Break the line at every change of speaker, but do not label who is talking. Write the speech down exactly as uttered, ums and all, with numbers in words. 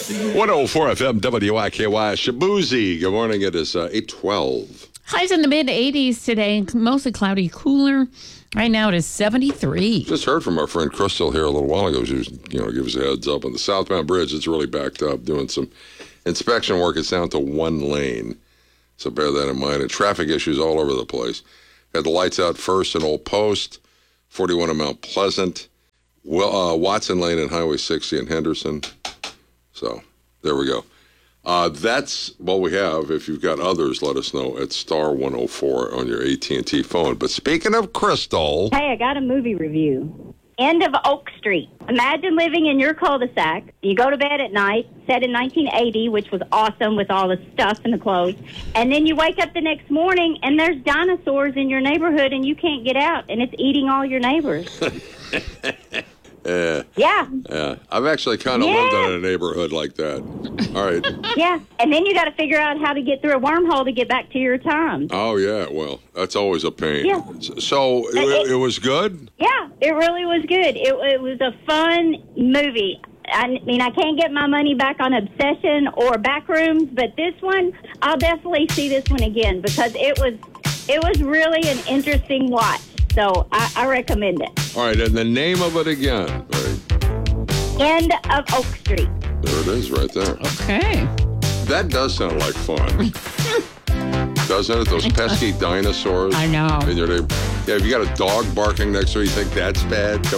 one oh four F M W I K Y Shabuzi. Good morning. It is uh, eight twelve.
Highs in the mid eighties today, mostly cloudy, cooler. Right now it is seventy-three.
Just heard from our friend Crystal here a little while ago. She was, you know, give us a heads up on the southbound bridge. It's really backed up. Doing some inspection work. It's down to one lane, so bear that in mind. And traffic issues all over the place. Had the lights out first in Old Post, forty-one in Mount Pleasant, well, uh, Watson Lane and Highway sixty in Henderson. So there we go. Uh, that's what we have. If you've got others, let us know at star one oh four on your A T and T phone. But speaking of Crystal.
Hey, I got a movie review. End of Oak Street. Imagine living in your cul-de-sac. You go to bed at night, set in nineteen eighty, which was awesome with all the stuff and the clothes. And then you wake up the next morning, and there's dinosaurs in your neighborhood, and you can't get out, and it's eating all your neighbors.
Yeah.
Yeah.
Yeah. I've actually kind of
Yeah.
lived in a neighborhood like that. All right.
Yeah. And then you got to figure out how to get through a wormhole to get back to your time.
Oh, yeah. Well, that's always a pain.
Yeah.
So it,
it-
it was good?
Yeah, it really was good. It, it was a fun movie. I mean, I can't get my money back on Obsession or Backrooms, but this one, I'll definitely see this one again because it was it was really an interesting watch. So I, I recommend it.
All right. And the name of it again. All right.
End of Oak Street.
There it is right there.
Okay.
That does sound like fun. Doesn't it? Those pesky dinosaurs.
I know.
In your neighbor. Yeah, if you got a dog barking next to you, you think that's bad?